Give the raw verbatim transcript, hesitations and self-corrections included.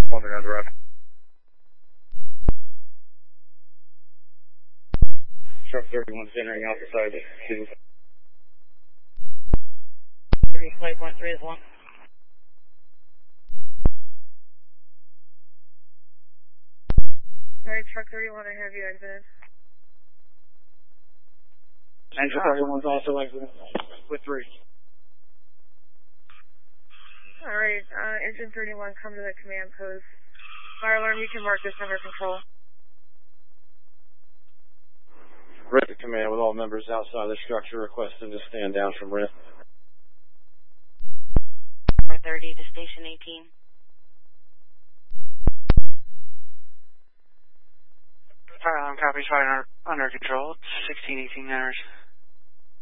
One thing on the rep. Truck thirty-one's entering out the side of two. Three, flight point three is one. Alright, truck thirty-one, I have you exited. And truck thirty-one's also exited with three. Alright, uh, engine thirty-one, come to the command post. Fire alarm, you can mark this under control. R I F command with all members outside the structure requesting to stand down from R I F. four thirty to station eighteen. Fire alarm copies fire under, under control. sixteen eighteen hours.